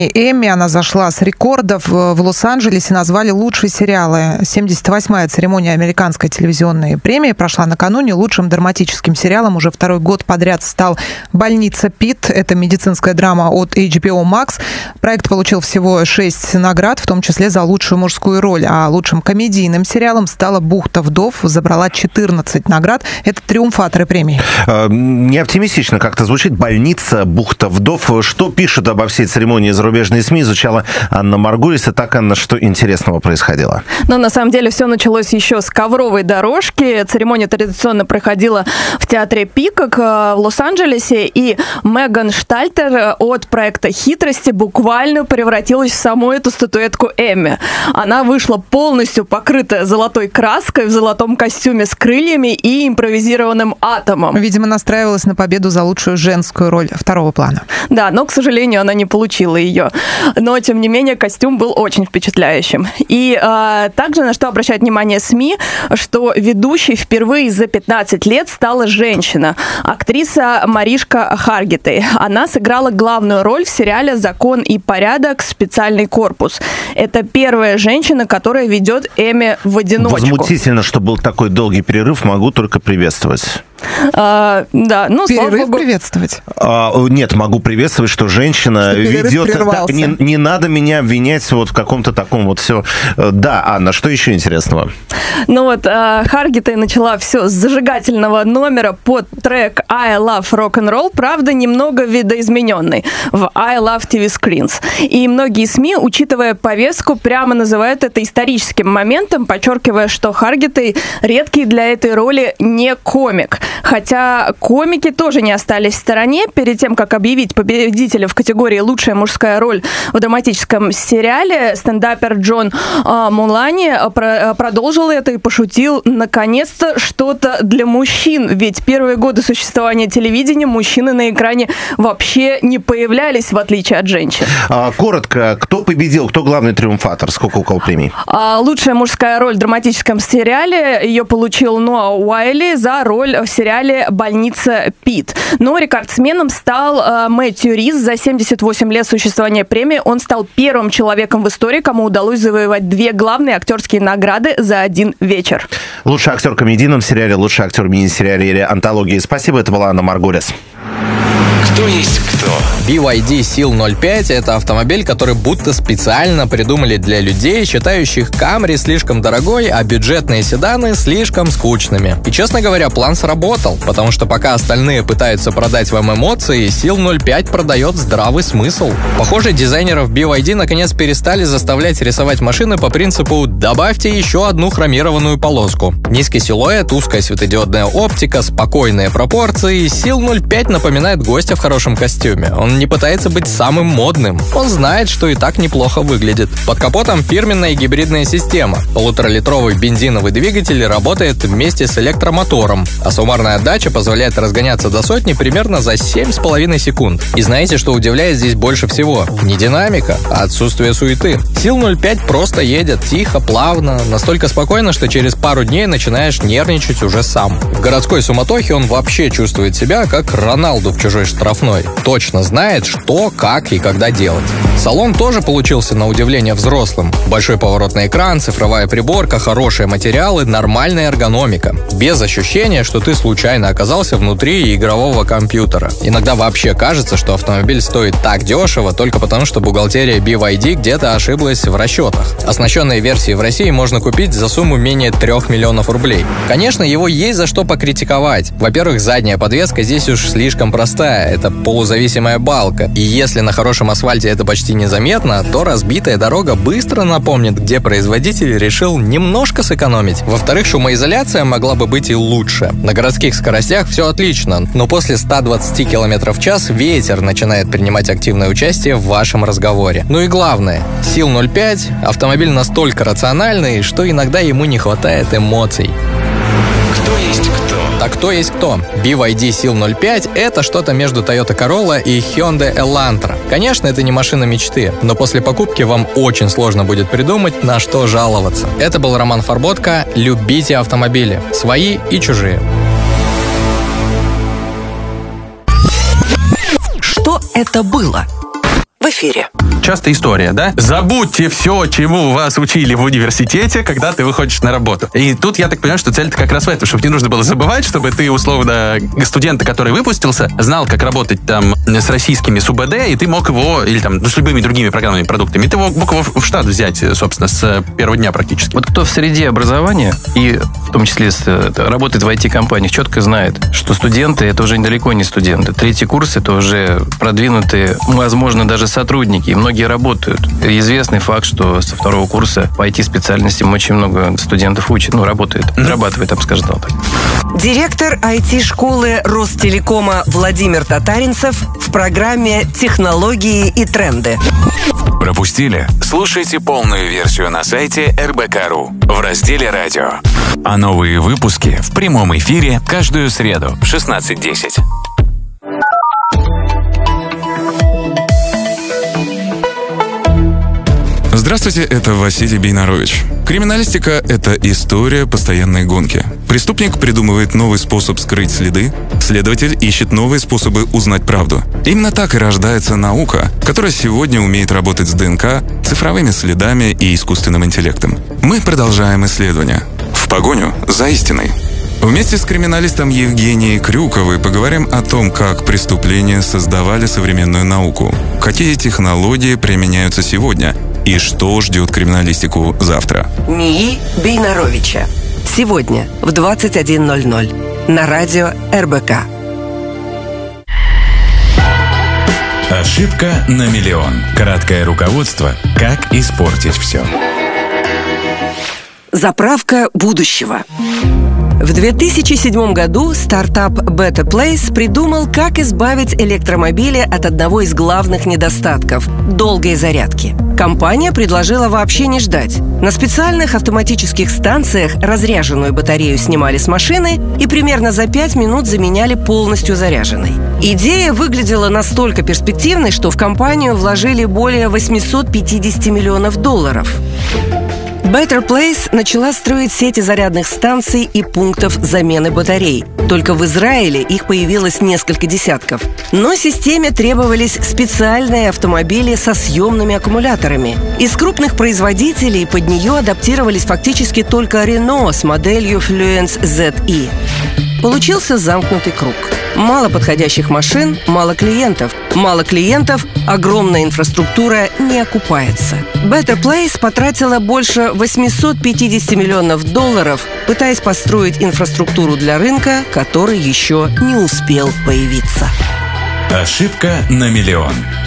Эмми, она зашла с рекордов. В Лос-Анджелесе назвали лучшие сериалы. 78-я церемония американской телевизионной премии прошла накануне. Лучшим драматическим сериалом уже второй год подряд стал «Больница Пит». Это медицинская драма от HBO Max. Проект получил всего 6 наград, в том числе за лучшую мужскую роль. А лучшим комедийным сериалом стала «Бухта вдов». Забрала 14 наград. Это триумфаторы премии. Не оптимистично как-то звучит. «Больница», «Бухта вдов». Что пишут обо всей церемонии зарубежные СМИ? Изучала Анна Маргулис. Итак, Анна, что интересного происходило? Но на самом деле все началось еще с ковровой дорожки. Церемония традиционно проходила в театре Пикок в Лос-Анджелесе, и Меган Штальтер от проекта «Хитрости» буквально превратилась в саму эту статуэтку Эмми. Она вышла полностью покрытая золотой краской, в золотом костюме с крыльями и импровизированным атомом. Видимо, настраивалась на победу за лучшую женскую роль второго плана. Да, но, к сожалению, она не получила ее. Но, тем не менее, костюм был очень впечатляющим. И также на что обращают внимание СМИ, что ведущей впервые за 15 лет стала женщина, актриса Маришка Харгитей. Она сыграла главную роль в сериале «Закон и порядок. Специальный корпус». Это первая женщина, которая ведет Эмми в одиночку. Возмутительно, что был такой долгий перерыв, могу только приветствовать. Да, ну, перерыв приветствовать? Нет, могу приветствовать, что женщина ведет... Так, не надо меня обвинять вот в каком-то таком вот все. Да, Анна, что еще интересного? Ну вот, Харгитей начала все с зажигательного номера под трек «I Love Rock'n'Roll», правда, немного видоизмененный, в «I Love TV Screens». И многие СМИ, учитывая повестку, прямо называют это историческим моментом, подчеркивая, что Харгитей редкий для этой роли не комик. Хотя комики тоже не остались в стороне. Перед тем, как объявить победителя в категории «Лучшая мужская роль в драматическом сериале», стендапер Джон Мулани продолжил это и пошутил: наконец-то что-то для мужчин. Ведь первые годы существования телевидения мужчины на экране вообще не появлялись, в отличие от женщин. Коротко, кто победил, кто главный триумфатор? Сколько у кого премий? Лучшая мужская роль в драматическом сериале ее получил Ноа Уайли за роль в сериале «Больница Пит». Но рекордсменом стал Мэтью Рис. За 78 лет существования премии он стал первым человеком в истории, кому удалось завоевать 2 главные актерские награды за один вечер. Лучший актер в комедийном сериале, лучший актер в мини-сериале или антологии. Спасибо, это была Анна Маргулис. Кто есть кто? BYD Seal 05 – это автомобиль, который будто специально придумали для людей, считающих Camry слишком дорогой, а бюджетные седаны слишком скучными. И, честно говоря, план сработал, потому что пока остальные пытаются продать вам эмоции, Seal 05 продает здравый смысл. Похоже, дизайнеров BYD наконец перестали заставлять рисовать машины по принципу «добавьте еще одну хромированную полоску». Низкий силуэт, узкая светодиодная оптика, спокойные пропорции. Seal 05 напоминает гостя в хорошем костюме. Он не пытается быть самым модным. Он знает, что и так неплохо выглядит. Под капотом фирменная гибридная система. 1,5-литровый бензиновый двигатель работает вместе с электромотором, а суммарная отдача позволяет разгоняться до сотни примерно за 7,5 секунд. И знаете, что удивляет здесь больше всего? Не динамика, а отсутствие суеты. Seal 05 просто едет тихо, плавно, настолько спокойно, что через пару дней начинаешь нервничать уже сам. В городской суматохе он вообще чувствует себя как Роналду в чужой штрафной. Точно знает, что, как и когда делать. Салон тоже получился на удивление взрослым. Большой поворотный экран, цифровая приборка, хорошие материалы, нормальная эргономика. Без ощущения, что ты случайно оказался внутри игрового компьютера. Иногда вообще кажется, что автомобиль стоит так дешево только потому, что бухгалтерия BYD где-то ошиблась в расчетах. Оснащенные версии в России можно купить за сумму менее 3 миллионов рублей. Конечно, его есть за что покритиковать. Во-первых, задняя подвеска здесь уж слишком простая. Это полузависимая балка. И если на хорошем асфальте это почти незаметно, то разбитая дорога быстро напомнит, где производитель решил немножко сэкономить. Во-вторых, шумоизоляция могла бы быть и лучше. На городских скоростях все отлично, но после 120 км в час ветер начинает принимать активное участие в вашем разговоре. Ну и главное, Seal 05 – автомобиль настолько рациональный, что иногда ему не хватает эмоций. Кто есть кто? Так кто есть кто? BYD Seal 05 – это что-то между Toyota Corolla и Hyundai Elantra. Конечно, это не машина мечты, но после покупки вам очень сложно будет придумать, на что жаловаться. Это был Роман Фарботко. Любите автомобили. Свои и чужие. Что это было? В эфире. частая история, да? Забудьте все, чему вас учили в университете, когда ты выходишь на работу. И тут я так понимаю, что цель-то как раз в этом, чтобы не нужно было забывать, чтобы ты, условно, студента, который выпустился, знал, как работать там с российскими СУБД, и ты мог его, или там, с любыми другими программными продуктами, ты мог его в штат взять, собственно, с первого дня практически. Вот кто в среде образования, и в том числе работает в IT-компаниях, четко знает, что студенты — это уже далеко не студенты. Третий курс — это уже продвинутые, возможно, даже сотрудники, и многие работают. И известный факт, что со второго курса по IT-специальностям очень много студентов учат, работает, зарабатывает, я бы сказал так. Директор IT-школы Ростелекома Владимир Татаринцев в программе «Технологии и тренды». Пропустили? Слушайте полную версию на сайте РБК.ру в разделе «Радио». А новые выпуски в прямом эфире каждую среду в 16:10. Здравствуйте, это Василий Бейнарович. Криминалистика – это история постоянной гонки. Преступник придумывает новый способ скрыть следы, следователь ищет новые способы узнать правду. Именно так и рождается наука, которая сегодня умеет работать с ДНК, цифровыми следами и искусственным интеллектом. Мы продолжаем исследования. В погоню за истиной. Вместе с криминалистом Евгенией Крюковой поговорим о том, как преступления создавали современную науку, какие технологии применяются сегодня и что ждет криминалистику завтра. НИИ Бейнаровича. Сегодня в 21:00 на радио РБК. Ошибка на миллион. Краткое руководство «Как испортить все». Заправка будущего. В 2007 году стартап Better Place придумал, как избавить электромобили от одного из главных недостатков – долгой зарядки. Компания предложила вообще не ждать. На специальных автоматических станциях разряженную батарею снимали с машины и примерно за 5 минут заменяли полностью заряженной. Идея выглядела настолько перспективной, что в компанию вложили более $850 миллионов. Better Place начала строить сети зарядных станций и пунктов замены батарей. Только в Израиле их появилось несколько десятков. Но системе требовались специальные автомобили со съемными аккумуляторами. Из крупных производителей под нее адаптировались фактически только Renault с моделью Fluence ZE. Получился замкнутый круг. Мало подходящих машин, мало клиентов. Мало клиентов, огромная инфраструктура не окупается. Better Place потратила больше $850 миллионов, пытаясь построить инфраструктуру для рынка, который еще не успел появиться. Ошибка на миллион.